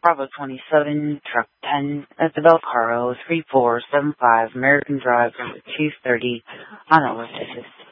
Bravo 27, Truck 10, Isabel Caro, 3475 American Drive, 230, Honolulu, Texas.